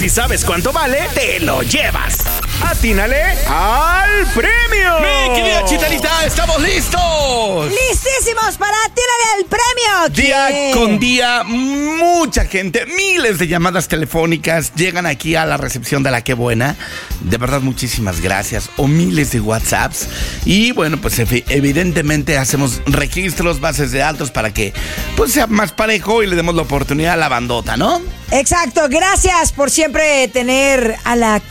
si sabes cuánto vale, te lo llevas. ¡Atínale al premio! ¡Mi querida Chitadita, estamos listos! ¡Listísimos para Atínale al premio! Día ¿Qué? con día, mucha gente, miles de llamadas telefónicas llegan aquí a la recepción de La Qué Buena. De verdad, muchísimas gracias. O miles de WhatsApps. Y bueno, pues evidentemente hacemos registros, bases de datos para que pues sea más parejo y le demos la oportunidad a la bandota, ¿no? Exacto, gracias por siempre tener a La